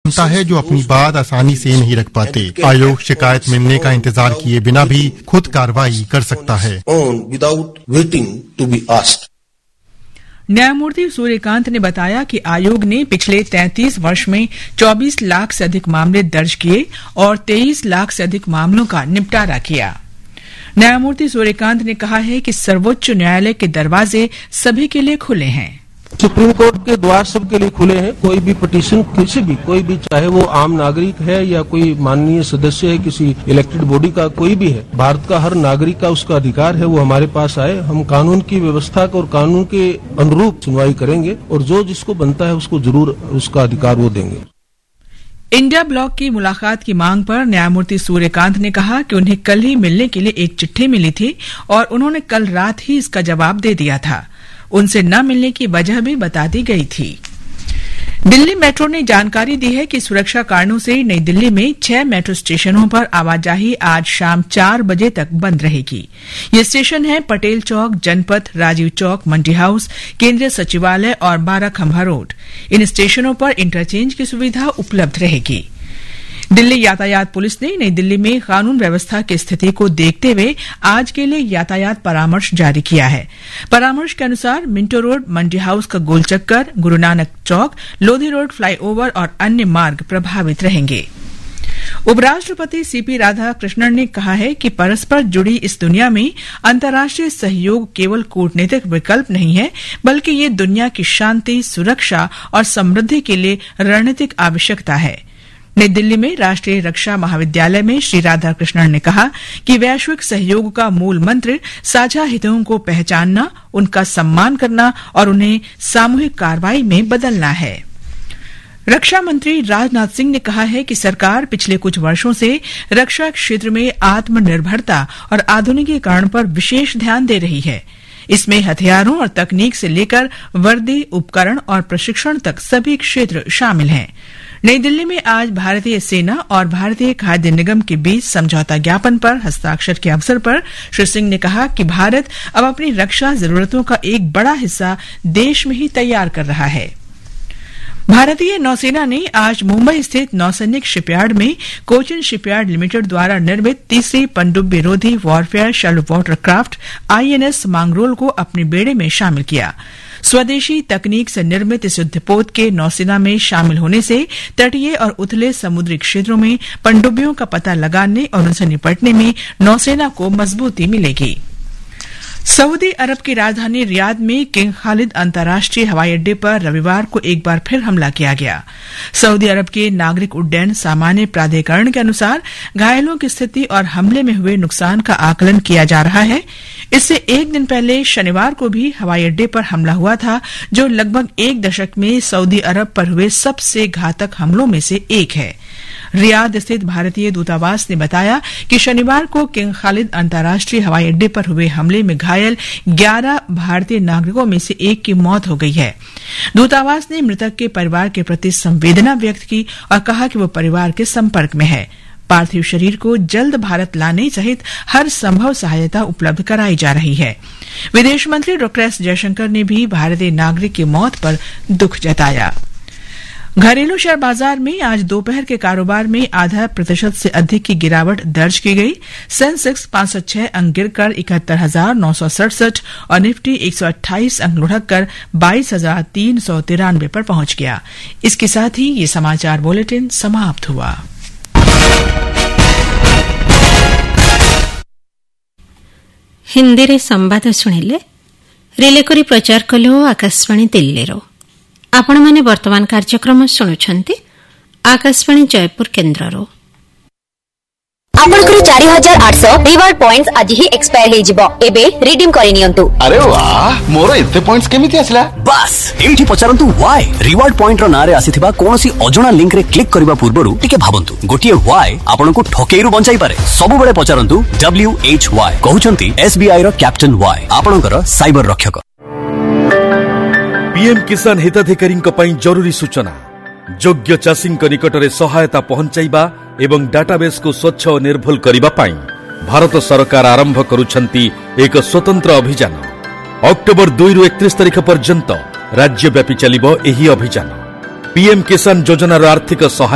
है जो अपनी बात आसानी से नहीं रख पाते। आयोग शिकायत मिलने का इंतजार किए बिना भी खुद कार्रवाई कर सकता है। न्यायमूर्ति सूर्यकांत ने बताया कि आयोग ने पिछले 33 वर्ष में 24 लाख से अधिक मामले दर्ज किए और 23 लाख से अधिक मामलों का निपटारा किया। न्यायमूर्ति सूर्यकांत ने कहा है कि सर्वोच्च न्यायालय के दरवाजे सभी के लिए खुले हैं। सुप्रीम कोर्ट के द्वार सबके लिए खुले हैं। कोई भी पिटीशन कोई भी चाहे वो आम नागरिक है या कोई माननीय सदस्य है किसी इलेक्टेड बॉडी का, कोई भी है, भारत का हर नागरिक का उसका अधिकार है वो हमारे पास आए। हम कानून की व्यवस्था और कानून के अनुरूप सुनवाई करेंगे और जो जिसको बनता है उसको जरूर उसका अधिकार वो देंगे। इंडिया ब्लॉक की मुलाकात की मांग पर न्यायमूर्ति सूर्यकांत ने कहा कि उन्हें कल ही मिलने के लिए एक चिट्ठी मिली थी और उन्होंने कल रात ही इसका जवाब दे दिया था। उनसे न मिलने की वजह भी बता दी गई थी। दिल्ली मेट्रो ने जानकारी दी है कि सुरक्षा कारणों से नई दिल्ली में 6 मेट्रो स्टेशनों पर आवाजाही आज शाम 4 बजे तक बंद रहेगी। ये स्टेशन है पटेल चौक, जनपथ, राजीव चौक, मंडी हाउस, केंद्रीय सचिवालय और 12 खंभा रोड। इन स्टेशनों पर इंटरचेंज की सुविधा उपलब्ध रहेगी। दिल्ली यातायात पुलिस ने नई दिल्ली में कानून व्यवस्था की स्थिति को देखते हुए आज के लिए यातायात परामर्श जारी किया है। परामर्श के अनुसार मिंटो रोड, मंडी हाउस का गोल चक्कर, गुरु नानक चौक, लोधी रोड फ्लाईओवर और अन्य मार्ग प्रभावित रहेंगे। उपराष्ट्रपति सीपी राधाकृष्णन ने कहा है कि परस्पर जुड़ी इस दुनिया में अंतर्राष्ट्रीय सहयोग केवल कूटनीतिक विकल्प नहीं है, बल्कि ये दुनिया की शांति, सुरक्षा और समृद्धि के लिए रणनीतिक आवश्यकता है। नई दिल्ली में राष्ट्रीय रक्षा महाविद्यालय में श्री राधाकृष्णन ने कहा कि वैश्विक सहयोग का मूल मंत्र साझा हितों को पहचानना, उनका सम्मान करना और उन्हें सामूहिक कार्रवाई में बदलना है। रक्षा मंत्री राजनाथ सिंह ने कहा है कि सरकार पिछले कुछ वर्षों से रक्षा क्षेत्र में आत्मनिर्भरता और आधुनिकीकरण पर विशेष ध्यान दे रही है। इसमें हथियारों और तकनीक से लेकर वर्दी, उपकरण और प्रशिक्षण तक सभी क्षेत्र शामिल हैं। नई दिल्ली में आज भारतीय सेना और भारतीय खाद्य निगम के बीच समझौता ज्ञापन पर हस्ताक्षर के अवसर पर श्री सिंह ने कहा कि भारत अब अपनी रक्षा जरूरतों का एक बड़ा हिस्सा देश में ही तैयार कर रहा है। भारतीय नौसेना ने आज मुंबई स्थित नौसैनिक शिपयार्ड में कोचिन शिपयार्ड लिमिटेड द्वारा निर्मित तीसरी पनडुब्बी रोधी warfare shallow watercraft INS Mangrol को अपने बेड़े में शामिल किया। स्वदेशी तकनीक से निर्मित इस युद्धपोत के नौसेना में शामिल होने से तटीय और उथले समुद्री क्षेत्रों में पनडुब्बियों का पता लगाने और उनसे निपटने में नौसेना को मजबूती मिलेगी। सऊदी अरब की राजधानी रियाद में किंग खालिद अंतर्राष्ट्रीय हवाई अड्डे पर रविवार को एक बार फिर हमला किया गया। सऊदी अरब के नागरिक उड्डयन सामान्य प्राधिकरण के अनुसार घायलों की स्थिति और हमले में हुए नुकसान का आकलन किया जा रहा है। इससे एक दिन पहले शनिवार को भी हवाई अड्डे पर हमला हुआ था, जो लगभग एक दशक में सऊदी अरब पर हुए सबसे घातक हमलों में से एक है। रियाद स्थित भारतीय दूतावास ने बताया कि शनिवार को किंग खालिद अंतर्राष्ट्रीय हवाई अड्डे पर हुए हमले में घायल 11 भारतीय नागरिकों में से एक की मौत हो गई है। दूतावास ने मृतक के परिवार के प्रति संवेदना व्यक्त की और कहा कि वो परिवार के संपर्क में है। पार्थिव शरीर को जल्द भारत लाने सहित हर संभव सहायता उपलब्ध कराई जा रही है। विदेश मंत्री डॉ एस जयशंकर ने भी भारतीय नागरिक की मौत पर दुख जताया। घरेलू शेयर बाजार में आज दोपहर के कारोबार में 0.5% से अधिक की गिरावट दर्ज की गई। सेंसेक्स 506 अंक गिरकर 71,967 और निफ्टी 128 अंक लुढ़ककर 22,393 पर पहुंच गया। इसके साथ ही ये समाचार बुलेटिन समाप्त हुआ। हिंदी रे संवाद शुणिले रिले करी प्रचार कलो आकाशवाणी दिल्ली रो। आपण माने वर्तमान कार्यक्रम शुणुछंती आकाशवाणी जयपुर केन्द्ररो। आपनकर 4800 रिवार्ड पॉइंट्स आज ही एक्सपायर हे जिवो। एबे रिडीम करि नियंतु। अरे वाह, मोर एते पॉइंट्स केमिति आसला? बस एठी पचारंतु व्हाई रिवार्ड पॉइंट रो नारे आसीथिबा कोनोसी अजणा लिंक रे क्लिक करबा पूर्वरु टिके भाबंतु। गोटिए व्हाई आपनको ठकेइरु बंचाई पारे। सब बेले पचारंतु WHY कहउचंती SBI row captain why आपनकर साइबर रक्षक। पीएम किसान हिताधिकारी जरूरी सूचना। योग्य चाषी निकटरे सहायता पहुंचाइबा एवं डाटाबेस को स्वच्छ और निर्भुल करिबा पाई भारत सरकार आरंभ करुछंती एक स्वतंत्र अभियान। अक्टोबर 2 रु 31 तारिख पर्यंत राज्यव्यापी चलिबो एही अभियान। पीएम किसान योजनार आर्थिक सहायता